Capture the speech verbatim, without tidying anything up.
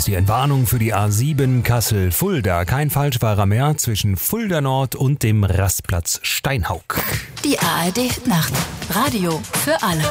ist die Entwarnung für die A sieben Kassel-Fulda. Kein Falschfahrer mehr zwischen Fulda Nord und dem Rastplatz Steinhaug. Die A R D Nacht. Radio für alle.